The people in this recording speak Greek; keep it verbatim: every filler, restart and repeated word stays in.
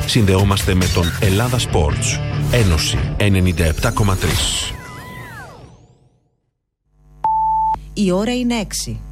Συνδεόμαστε με τον Ελλάδα Sports. Ένωση ενενήντα επτά κόμμα τρία. Η ώρα είναι έξι.